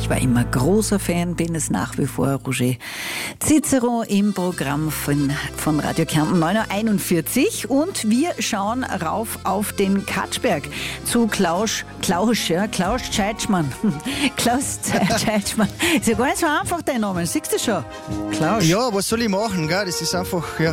Ich war immer großer Fan, bin es nach wie vor. Roger Cicero im Programm von Radio Kärnten 9.41 Uhr. Und wir schauen rauf auf den Katschberg zu Klaus Tschetschmann. Klaus Tschetschmann. Ist ja gar nicht so einfach, dein Name. Siehst du schon? Klaus. Ja, was soll ich machen? Gell? Das ist einfach, ja.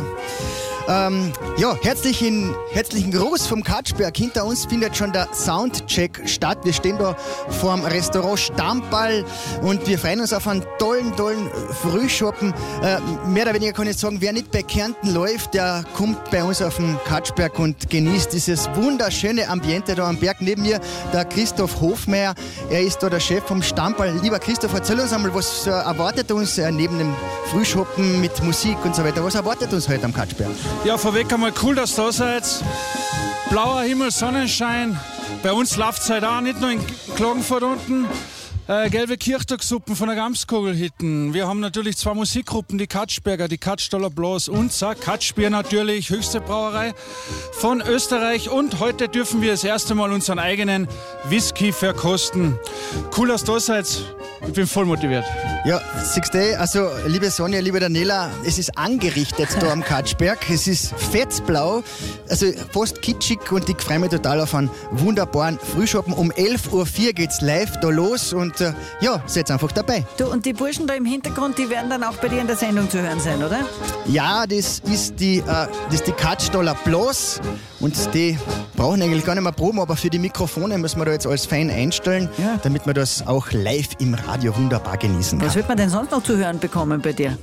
Herzlichen Gruß vom Katschberg. Hinter uns findet schon der Soundcheck statt. Wir stehen da vor dem Restaurant Stammball und wir freuen uns auf einen tollen Frühschoppen. Mehr oder weniger kann ich sagen, wer nicht bei Kärnten läuft, der kommt bei uns auf den Katschberg und genießt dieses wunderschöne Ambiente da am Berg. Neben mir der Christoph Hofmeier. Er ist da der Chef vom Stammball. Lieber Christoph, erzähl uns einmal, was erwartet uns neben dem Frühschoppen mit Musik und so weiter. Was erwartet uns heute am Katschberg? Ja, vorweg einmal cool, dass ihr da seid. Blauer Himmel, Sonnenschein. Bei uns läuft es halt auch, nicht nur in Klagenfurt unten. Gelbe Kirchtagssuppen von der Gamskogelhitten. Wir haben natürlich zwei Musikgruppen, die Katschberger, die Katschtaler Blas und Katschbier natürlich, höchste Brauerei von Österreich. Und heute dürfen wir das erste Mal unseren eigenen Whisky verkosten. Cool, dass ihr da seid. Ich bin voll motiviert. Ja, siehst du, also liebe Sonja, liebe Daniela, es ist angerichtet da am Katschberg. Es ist fetzblau, also fast kitschig und ich freue mich total auf einen wunderbaren Frühschoppen. Um 11.04 Uhr geht's live da los und seid einfach dabei. Du, und die Burschen da im Hintergrund, die werden dann auch bei dir in der Sendung zu hören sein, oder? Ja, das ist die Katschtaler Blas und die brauchen eigentlich gar nicht mehr proben, aber für die Mikrofone müssen wir da jetzt alles fein einstellen, damit man das auch live im Radio wunderbar genießen kann. Was wird man denn sonst noch zu hören bekommen bei dir?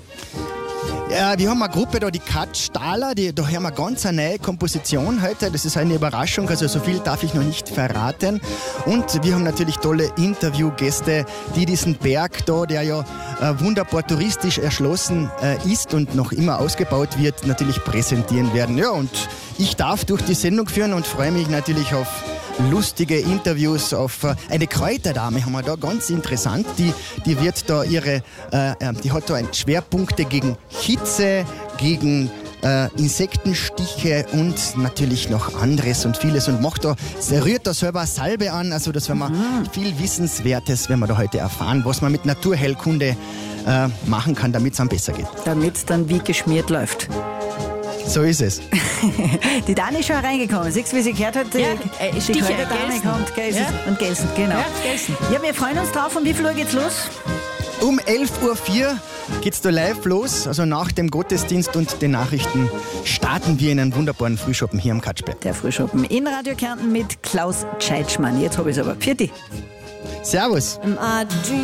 Ja, wir haben eine Gruppe da, die Katschtaler, da hören wir ganz eine neue Komposition heute. Das ist eine Überraschung, also so viel darf ich noch nicht verraten. Und wir haben natürlich tolle Interviewgäste, die diesen Berg da, der ja wunderbar touristisch erschlossen ist und noch immer ausgebaut wird, natürlich präsentieren werden. Ja, und ich darf durch die Sendung führen und freue mich natürlich auf lustige Interviews, auf eine Kräuterdame haben wir da, ganz interessant, die wird da die hat da Schwerpunkte gegen Hitze, gegen Insektenstiche und natürlich noch anderes und vieles und rührt da selber Salbe an, also das werden wir viel Wissenswertes, werden wir da heute erfahren, was man mit Naturheilkunde machen kann, damit es einem besser geht. Damit es dann wie geschmiert läuft. So ist es. Die Dani ist schon reingekommen. Siehst du, wie sie gehört hat? Die Dani kommt, Gelsen. Und Gelsen, genau. Ja, Gelsen. Ja, wir freuen uns drauf. Um wie viel Uhr geht's los? Um 11.04 Uhr geht's da live los. Also nach dem Gottesdienst und den Nachrichten starten wir in einen wunderbaren Frühschoppen hier am Katschberg. Der Frühschoppen in Radio Kärnten mit Klaus Tschetschmann. Jetzt habe ich es aber. Pfiat. Servus.